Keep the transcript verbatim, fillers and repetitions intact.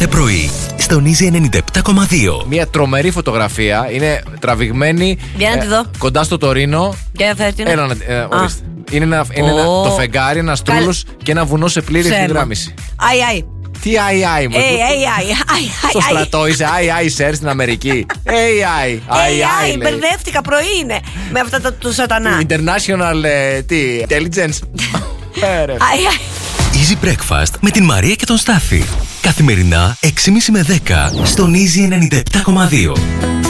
κάθε πρωί στον Easy ενενήντα επτά κόμμα δύο. Μια τρομερή φωτογραφία. Είναι τραβηγμένη Για να τη δω. κοντά στο Τωρίνο. Για να φέρει την. Έλα να. Ε, ορίστε. Είναι, ένα, είναι ένα, Oh. το φεγγάρι, ένα τρούλος και ένα βουνό σε πλήρη Ψέμα. ευθυγράμμιση. Αϊ, αϊ. Τι άι άι μου. Αϊ, αϊ, αϊ, αϊ. Στο στρατό είσαι άι άι σερ στην Αμερική. έι άι. Αϊ, αϊ, μπερδεύτηκα, πρωί είναι. Με αυτά τα του σατανά. International ε, τι, intelligence. Ε, ρε. Αϊ, αϊ. Easy Breakfast με την Μαρία και τον Στάφη. Καθημερινά έξι και μισή με δέκα στον Easy ενενήντα επτά κόμμα δύο.